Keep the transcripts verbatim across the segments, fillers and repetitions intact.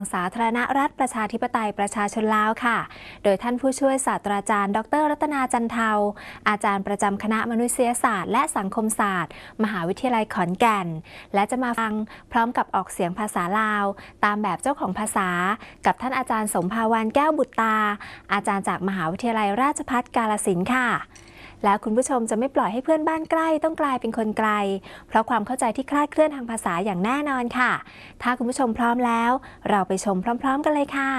สาธารณรัฐประชาธิปไตยประชาชนลาวค่ะโดยท่านผู้ช่วยศาสตราจารย์ดรรัตนาจันเทาอาจารย์ประจำคณะมนุษยศาสตร์และสังคมศาสตร์มหาวิทยาลัยขอนแก่นและจะมาฟังพร้อมกับออกเสียงภาษาลาวตามแบบเจ้าของภาษากับท่านอาจารย์สมภาวันแก้วบุตรตาอาจารย์จากมหาวิทยาลัยราชภัฏกาฬสินธุ์ค่ะและคุณผู้ชมจะไม่ปล่อยให้เพื่อนบ้านใกล้ต้องกลายเป็นคนไกลเพราะความเข้าใจที่คลาดเคลื่อนทางภาษาอย่างแน่นอนค่ะถ้าคุณผู้ชมพร้อมแล้วเราไปชมพร้อมๆกันเลยค่ะ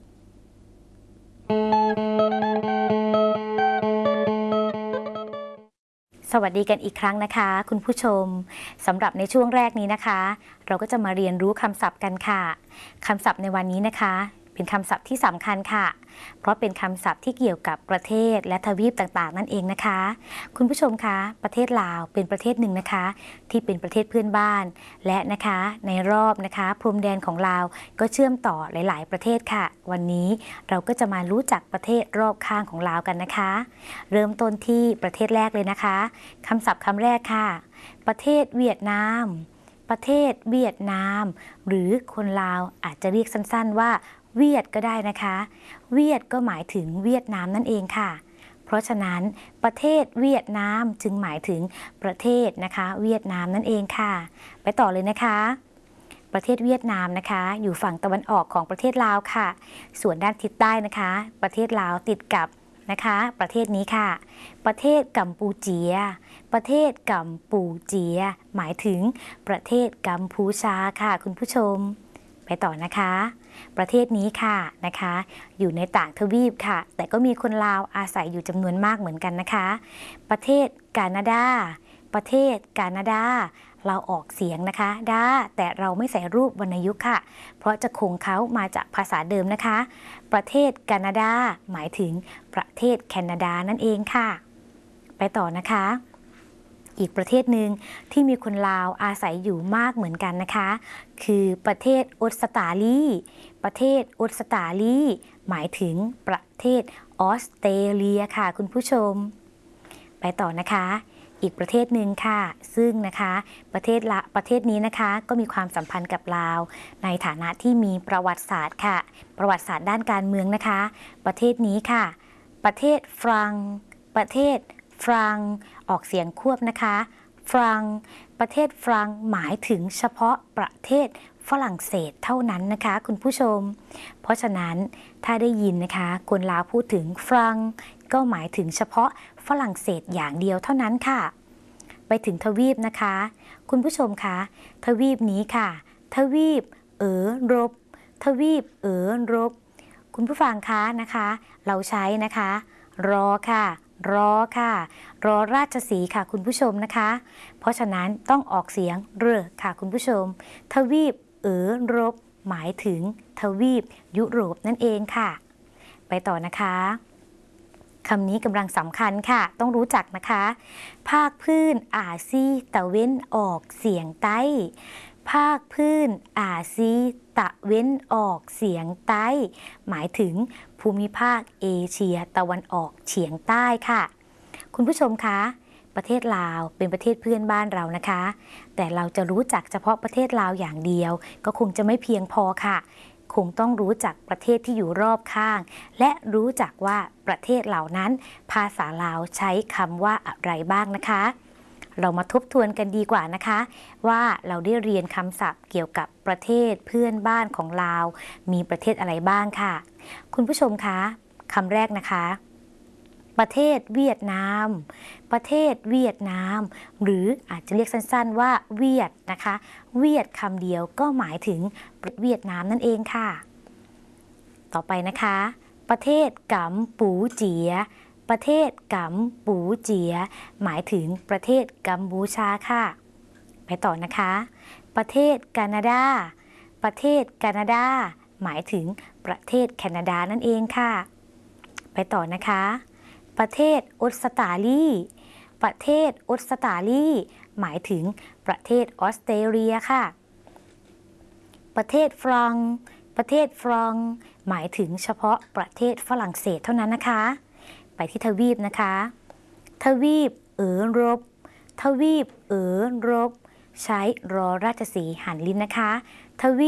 สวัสดีกันอีกครั้งนะคะคุณผู้ชมสำหรับในช่วงแรกนี้นะคะเราก็จะมาเรียนรู้คำศัพท์กันค่ะคำศัพท์ในวันนี้นะคะเป็นคำศัพท์ที่สำคัญค่ะเพราะเป็นคำศัพท์ที่เกี่ยวกับประเทศและทวีปต่างๆนั่นเองนะคะคุณผู้ชมคะประเทศลาวเป็นประเทศหนึ่งนะคะที่เป็นประเทศเพื่อนบ้านและนะคะในรอบนะคะพรมแดนของลาวก็เชื่อมต่อหลายๆประเทศค่ะวันนี้เราก็จะมารู้จักประเทศรอบข้างของลาวกันนะคะเริ่มต้นที่ประเทศแรกเลยนะคะคำศัพท์คำแรกค่ะประเทศเวียดนามประเทศเวียดนามหรือคนลาวอาจจะเรียกสั้นๆว่าเวียดก็ได้นะคะเวียดก็หมายถึงเวียดนามนั่นเองค่ะเพราะฉะนั้นประเทศเวียดนามจึงหมายถึงประเทศนะคะเวียดนามนั่นเองค่ะไปต่อเลยนะคะประเทศเวียดนามนะคะอยู่ฝั่งตะวันออกของประเทศลาวค่ะส่วนด้านทิศใต้นะคะประเทศลาวติดกับนะคะประเทศนี้ค่ะประเทศกัมพูเจียประเทศกัมพูเจียหมายถึงประเทศกัมพูชาค่ะคุณผู้ชมไปต่อนะคะประเทศนี้ค่ะนะคะอยู่ในต่างทวีปค่ะแต่ก็มีคนลาวอาศัยอยู่จำนวนมากเหมือนกันนะคะประเทศแคนาดาประเทศแคนาดาเราออกเสียงนะคะดาแต่เราไม่ใส่รูปวรรณยุกต์ค่ะเพราะจะคงเขามาจากภาษาเดิมนะคะประเทศแคนาดาหมายถึงประเทศแคนาดานั่นเองค่ะไปต่อนะคะอีกประเทศหนึ่งที่มีคนลาวอาศัยอยู่มากเหมือนกันนะคะคือประเทศออสเตรเลียประเทศออสเตรเลียหมายถึงประเทศออสเตรเลียค่ะคุณผู้ชมไปต่อนะคะอีกประเทศหนึ่งค่ะซึ่งนะคะประเทศละประเทศนี้นะคะก็มีความสัมพันธ์กับลาวในฐานะที่มีประวัติศาสตร์ค่ะประวัติศาสตร์ด้านการเมืองนะคะประเทศนี้ค่ะประเทศฝรั่งประเทศฝรั่งออกเสียงควบนะคะฝรั่งประเทศฝรั่งหมายถึงเฉพาะประเทศฝรั่งเศสเท่านั้นนะคะคุณผู้ชมเพราะฉะนั้นถ้าได้ยินนะคะคนลาวพูดถึงฝรั่งก็หมายถึงเฉพาะฝรั่งเศสอย่างเดียวเท่านั้นค่ะไปถึงทวีปนะคะคุณผู้ชมคะทวีปนี้ค่ะทวีปเอ๋อรบทวีปเอ๋อรบคุณผู้ฟังคะนะคะเราใช้นะคะรอค่ะรอค่ะรอราชสีห์ค่ะคุณผู้ชมนะคะเพราะฉะนั้นต้องออกเสียงเรอค่ะคุณผู้ชมทวีปเอ๋อรบหมายถึงทวีปยุโรปนั่นเองค่ะไปต่อนะคะคำนี้กำลังสำคัญค่ะต้องรู้จักนะคะภาคพื้นอาซีตะเว้นออกเสียงใต้ภาคพื้นอาซีตะเว้นออกเสียงใต้หมายถึงภูมิภาคเอเชียตะวันออกเฉียงใต้ค่ะคุณผู้ชมคะประเทศลาวเป็นประเทศเพื่อนบ้านเรานะคะแต่เราจะรู้จักเฉพาะประเทศลาวอย่างเดียวก็คงจะไม่เพียงพอค่ะคงต้องรู้จักประเทศที่อยู่รอบข้างและรู้จักว่าประเทศเหล่านั้นภาษาลาวใช้คำว่าอะไรบ้างนะคะเรามาทบทวนกันดีกว่านะคะว่าเราได้เรียนคำศัพท์เกี่ยวกับประเทศเพื่อนบ้านของลาวมีประเทศอะไรบ้างค่ะคุณผู้ชมคะคำแรกนะคะประเทศเวียดนามประเทศเวียดนามหรืออาจจะเรียกสั้นๆว่าเวียดนะคะเวียดคำเดียวก็หมายถึงเวียดนามนั่นเองค่ะต่อไปนะคะประเทศกัมพูเจียประเทศกัมพูเจียหมายถึงประเทศกัมพูชาค่ะไปต่อนะคะประเทศแคนาดาประเทศแคนาดาหมายถึงประเทศแคนาดานั่นเองค่ะไปต่อนะคะประเทศออสเตรเลียประเทศออสเตรเลียหมายถึงประเทศออสเตรเลียค่ะประเทศฝรั่งประเทศฝรั่งหมายถึงเฉพาะประเทศฝรั่งเศสเท่านั้นนะคะไปที่ทวีปนะคะทวีปเอ๋อรบทวีปเอ๋อรบใช้รอราชสีห์หันลิ้นนะคะทวีปเ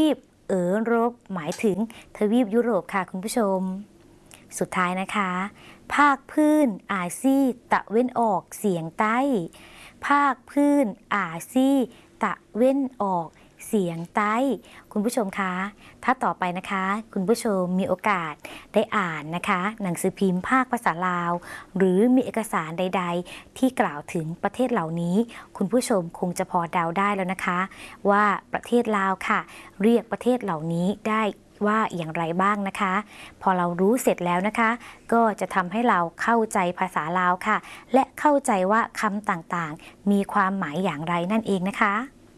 เอ๋อรบหมายถึงทวีปยุโรปค่ะคุณผู้ชมสุดท้ายนะคะภาคพื้นอาซีตะเว้นออกเสียงใต้ภาคพื้นอาซีตะเว้นออกเสียงใต้คุณผู้ชมคะถ้าต่อไปนะคะคุณผู้ชมมีโอกาสได้อ่านนะคะหนังสือพิมพ์ภาคภาษาลาวหรือมีเอกสารใดๆที่กล่าวถึงประเทศเหล่านี้คุณผู้ชมคงจะพอเดาได้แล้วนะคะว่าประเทศลาวค่ะเรียกประเทศเหล่านี้ได้ว่าอย่างไรบ้างนะคะพอเรารู้เสร็จแล้วนะคะก็จะทำให้เราเข้าใจภาษาลาวค่ะและเข้าใจว่าคำต่างๆมีความหมายอย่างไรนั่นเองนะคะ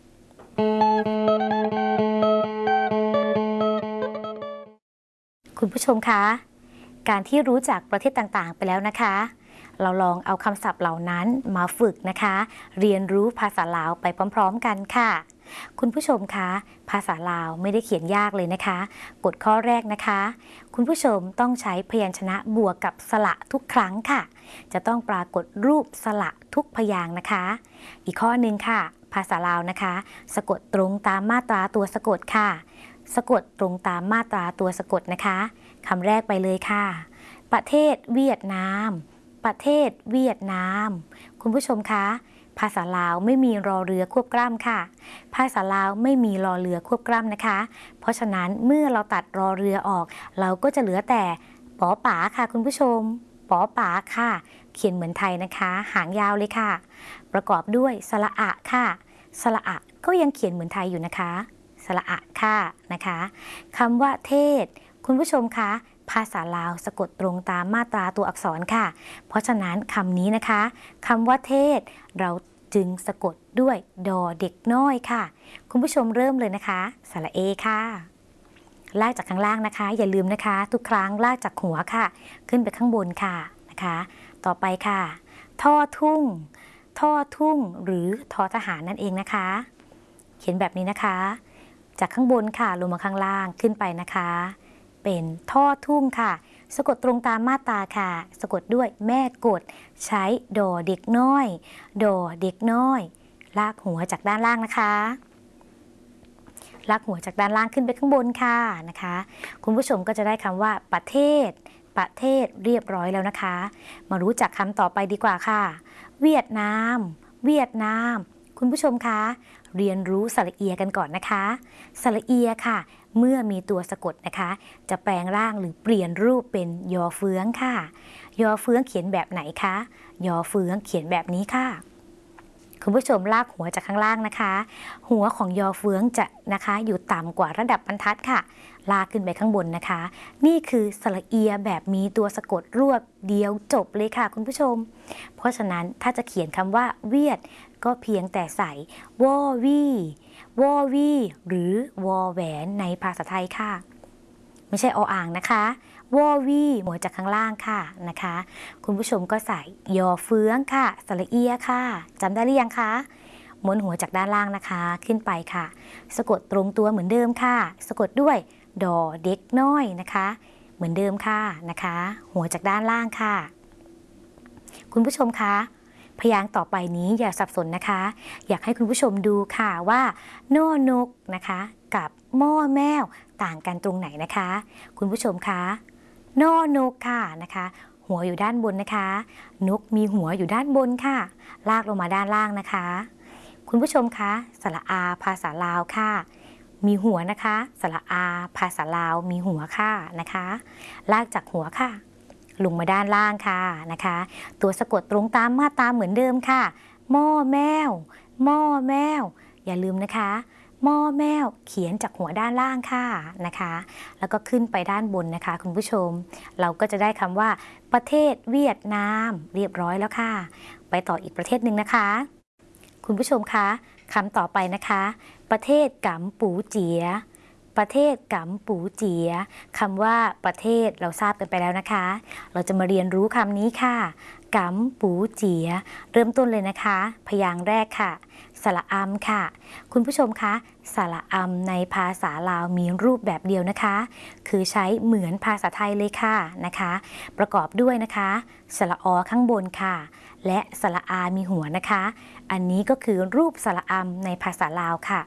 คุณผู้ชมคะการที่รู้จักประเทศต่างๆไปแล้วนะคะเราลองเอาคำศัพท์เหล่านั้นมาฝึกนะคะเรียนรู้ภาษาลาวไปพร้อมๆกันค่ะคุณผู้ชมคะภาษาลาวไม่ได้เขียนยากเลยนะคะกฎข้อแรกนะคะคุณผู้ชมต้องใช้พยัญชนะบวกกับสระทุกครั้งค่ะจะต้องปรากฏรูปสระทุกพยางค์นะคะอีกข้อหนึ่งค่ะภาษาลาวนะคะสะกดตรงตามมาตราตัวสะกดค่ะสะกดตรงตามมาตราตัวสะกดนะคะคำแรกไปเลยค่ะประเทศเวียดนามประเทศเวียดนามคุณผู้ชมคะภาษาลาวไม่มีรอเรือควบกล้ำค่ะภาษาลาวไม่มีรอเรือควบกล้ำนะคะเพราะฉะนั้นเมื่อเราตัดรอเรือออกเราก็จะเหลือแต่ปอป๋าค่ะคุณผู้ชมปอป๋าค่ะเขียนเหมือนไทยนะคะหางยาวเลยค่ะประกอบด้วยสระอะค่ะสระอะก็ยังเขียนเหมือนไทยอยู่นะคะสระอะค่ะนะคะคำว่าเทศคุณผู้ชมคะภาษาลาวสะกดตรงตามมาตราตัวอักษรค่ะเพราะฉะนั้นคำนี้นะคะคำว่าเทศเราจึงสะกดด้วยดอเด็กน้อยค่ะคุณผู้ชมเริ่มเลยนะคะสระเอค่ะลากจากข้างล่างนะคะอย่าลืมนะคะทุกครั้งลากจากหัวค่ะขึ้นไปข้างบนค่ะนะคะต่อไปค่ะท่อทุ่งท่อทุ่งหรือทอทหารนั่นเองนะคะเขียนแบบนี้นะคะจากข้างบนค่ะลงมาข้างล่างขึ้นไปนะคะเป็นท่อทุ่งค่ะสะกดตรงตามมาตราค่ะสะกดด้วยแม่กดใช้ดอเด็กน้อยดอเด็กน้อยลากหัวจากด้านล่างนะคะลากหัวจากด้านล่างขึ้นไปข้างบนค่ะนะคะคุณผู้ชมก็จะได้คำว่าประเทศประเทศเรียบร้อยแล้วนะคะมารู้จักคำต่อไปดีกว่าค่ะเวียดนามเวียดนามคุณผู้ชมคะเรียนรู้สระเอียกันก่อนนะคะสระเอียค่ะเมื่อมีตัวสะกดนะคะจะแปลงร่างหรือเปลี่ยนรูปเป็นยอเฟื้องค่ะยอเฟื้องเขียนแบบไหนคะยอเฟื้องเขียนแบบนี้ค่ะคุณผู้ชมลากหัวจากข้างล่างนะคะหัวของยอเฟื้องจะนะคะอยู่ต่ำกว่าระดับบรรทัดค่ะลากขึ้นไปข้างบนนะคะนี่คือสระเอียแบบมีตัวสะกดรวบเดียวจบเลยค่ะคุณผู้ชมเพราะฉะนั้นถ้าจะเขียนคำว่าเวียดก็เพียงแต่ใส่วอวีวอวีหรือวอแหวนในภาษาไทยค่ะไม่ใช่ออ่างนะคะวอวีหัวจากข้างล่างค่ะนะคะคุณผู้ชมก็ใส่ยอเฟื้องค่ะสระเอียค่ะจำได้หรือยังคะม้วนหัวจากด้านล่างนะคะขึ้นไปค่ะสะกดตรงตัวเหมือนเดิมค่ะสะกดด้วยดอเด็กน้อยนะคะเหมือนเดิมค่ะนะคะหัวจากด้านล่างค่ะคุณผู้ชมคะพยางค์ต่อไปนี้อย่าสับสนนะคะอยากให้คุณผู้ชมดูค่ะว่าโน่นกนะคะกับหม้อแมวต่างกันตรงไหนนะคะคุณผู้ชมคะโน่นกค่ะนะคะหัวอยู่ด้านบนนะคะนกมีหัวอยู่ด้านบนค่ะลากลงมาด้านล่างนะคะคุณผู้ชมคะสระอาภาษาลาวค่ะมีหัวนะคะสระอาภาษาลาวมีหัวค่ะนะคะลากจากหัวค่ะลงมาด้านล่างค่ะนะคะตัวสะกดตรงตามมาตราเหมือนเดิมค่ะหม้อแมวหม้อแมวอย่าลืมนะคะหม้อแมวเขียนจากหัวด้านล่างค่ะนะคะแล้วก็ขึ้นไปด้านบนนะคะคุณผู้ชมเราก็จะได้คำว่าประเทศเวียดนามเรียบร้อยแล้วค่ะไปต่ออีกประเทศหนึ่งนะคะคุณผู้ชมคะคำต่อไปนะคะประเทศกัมปูเจียประเทศกัมปูเจียคำว่าประเทศเราทราบกันไปแล้วนะคะเราจะมาเรียนรู้คำนี้ค่ะกัมปูเจียเริ่มต้นเลยนะคะพยางค์แรกค่ะสระอัมค่ะคุณผู้ชมคะสระอัมในภาษาลาวมีรูปแบบเดียวนะคะคือใช้เหมือนภาษาไทยเลยค่ะนะคะประกอบด้วยนะคะสระอข้างบนค่ะและสระอามีหัวนะคะอันนี้ก็คือรูปสระอัมในภาษาลาวค่ะ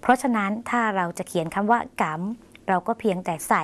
เพราะฉะนั้นถ้าเราจะเขียนคำว่ากำเราก็เพียงแต่ใส่